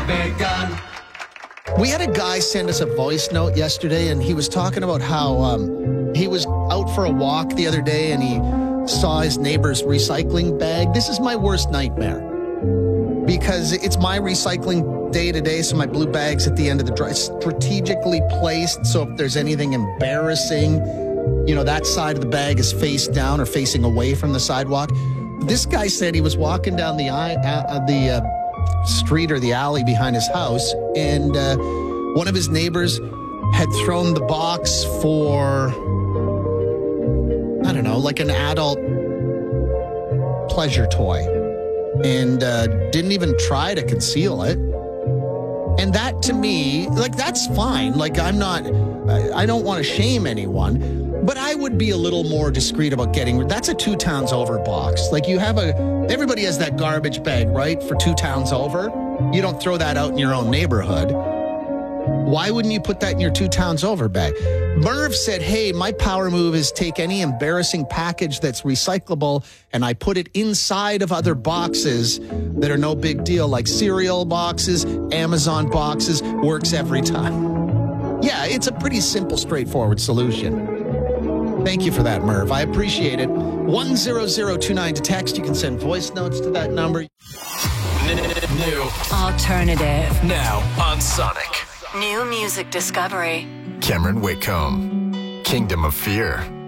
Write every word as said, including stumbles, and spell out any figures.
a big gun. We had a guy send us a voice note yesterday, and he was talking about how um, he was out for a walk the other day, and he saw his neighbor's recycling bag. This is my worst nightmare because it's my recycling day to day, so my blue bag's at the end of the drive, strategically placed, so if there's anything embarrassing, you know, that side of the bag is face down or facing away from the sidewalk. This guy said he was walking down the eye, uh, the uh, street or the alley behind his house, and uh, one of his neighbors had thrown the box for, I don't know, like an adult pleasure toy, and uh, didn't even try to conceal it. And that, to me, like, that's fine. Like, I'm not, I don't want to shame anyone, but I would be a little more discreet about getting, that's a two towns over box. Like, you have a, everybody has that garbage bag, right, for two towns over. You don't throw that out in your own neighborhood. Why wouldn't you put that in your two towns over bag? Merv said, hey, my power move is take any embarrassing package that's recyclable and I put it inside of other boxes that are no big deal, like cereal boxes, Amazon boxes, works every time. Yeah, it's a pretty simple, straightforward solution. Thank you for that, Merv. I appreciate it. one zero zero two nine to text. You can send voice notes to that number. New Alternative. now on Sonic. New music discovery. Cameron Whitcomb, Kingdom of Fear.